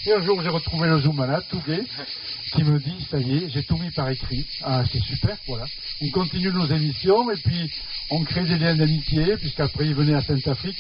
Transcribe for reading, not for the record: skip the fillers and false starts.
Et un jour, j'ai retrouvé le Zoumana, tout gai, qui me dit, ça y est, j'ai tout mis par écrit. Ah, c'est super, voilà. On continue nos émissions, et puis on crée des liens d'amitié, puisqu'après, il venait à Sainte-Afrique.